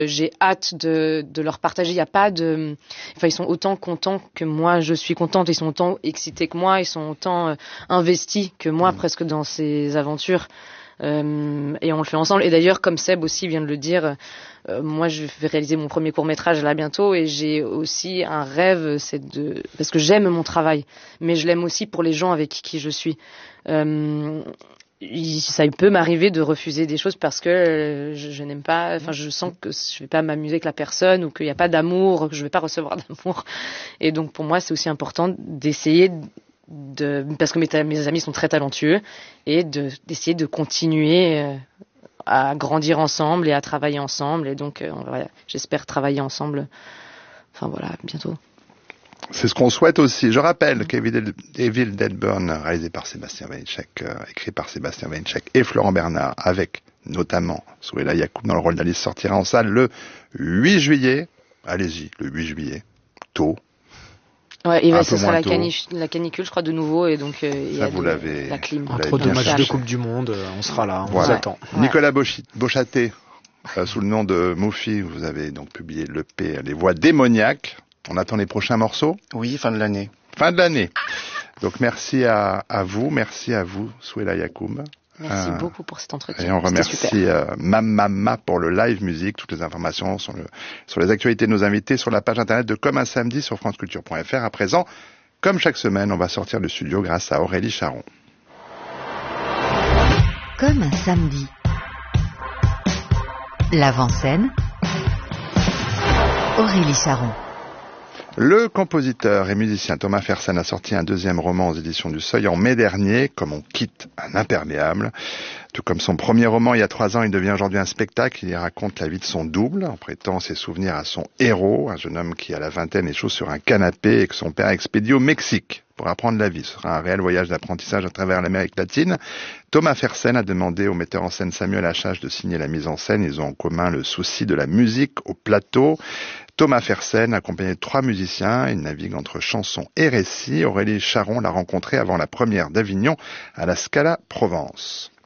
j'ai hâte de leur partager. Il y a pas de, enfin ils sont autant contents que moi je suis contente. Ils sont autant excités que moi. Ils sont autant investis que moi presque dans ces aventures. Et on le fait ensemble. Et d'ailleurs, comme Seb aussi vient de le dire, moi je vais réaliser mon premier court-métrage là bientôt et j'ai aussi un rêve, parce que j'aime mon travail, mais je l'aime aussi pour les gens avec qui je suis. Ça peut m'arriver de refuser des choses parce que je n'aime pas, enfin je sens que je vais pas m'amuser avec la personne ou qu'il n'y a pas d'amour, que je vais pas recevoir d'amour. Et donc pour moi c'est aussi important d'essayer parce que mes amis sont très talentueux et d'essayer de continuer à grandir ensemble et à travailler ensemble. Et donc voilà, j'espère travailler ensemble, enfin voilà, bientôt. C'est ce qu'on souhaite aussi. Je rappelle qu'Evil Dead Burn, réalisé par Sébastien Weincheck, écrit par Sébastien Weincheck et Florent Bernard, avec notamment Souhaila Yacoub dans le rôle d'Alice, sortira en salle le 8 juillet. Allez-y, le 8 juillet, tôt. Ouais, et ce sera la canicule, je crois, de nouveau, et donc il y a la clim. Entre deux matchs de Coupe du Monde, on sera là, on vous attend. Ouais. Nicolas Beauchâté, sous le nom de Moufi, vous avez donc publié l'EP Les Voix démoniaques. On attend les prochains morceaux ? Oui, fin de l'année. Fin de l'année. Donc merci à vous, Souhaila Yacoub. Merci beaucoup pour cet entretien. Et on remercie Mamma pour le live musique. Toutes les informations sur les actualités de nos invités sur la page internet de Comme un samedi sur franceculture.fr. À présent, comme chaque semaine, on va sortir du studio grâce à Aurélie Charon. Comme un samedi. L'avant-scène. Aurélie Charon. Le compositeur et musicien Thomas Fersen a sorti un deuxième roman aux éditions du Seuil en mai dernier, Comme on quitte un imperméable. Tout comme son premier roman il y a 3 ans, il devient aujourd'hui un spectacle. Il y raconte la vie de son double, en prêtant ses souvenirs à son héros, un jeune homme qui à la vingtaine échoue sur un canapé et que son père expédie au Mexique pour apprendre la vie. Ce sera un réel voyage d'apprentissage à travers l'Amérique latine. Thomas Fersen a demandé au metteur en scène Samuel Achage de signer la mise en scène. Ils ont en commun le souci de la musique au plateau. Thomas Fersen, accompagné de 3 musiciens, il navigue entre chansons et récits. Aurélie Charon l'a rencontré avant la première d'Avignon à la Scala Provence.